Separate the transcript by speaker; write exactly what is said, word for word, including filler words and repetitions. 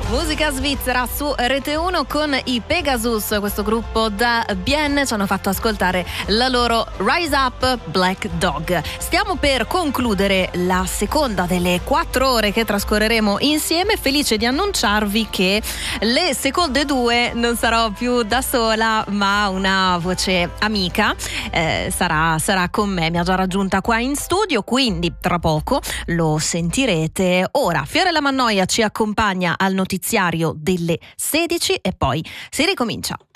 Speaker 1: Musica svizzera su Rete uno con i Pegasus, questo gruppo da Bien ci hanno fatto ascoltare la loro Rise Up Black Dog. Stiamo per concludere la seconda delle quattro ore che trascorreremo insieme, felice di annunciarvi che le seconde due non sarò più da sola ma una voce amica eh, sarà, sarà con me, mi ha già raggiunta qua in studio, quindi tra poco lo sentirete. Ora Fiorella Mannoia ci accompagna al notiziario delle sedici e poi si ricomincia.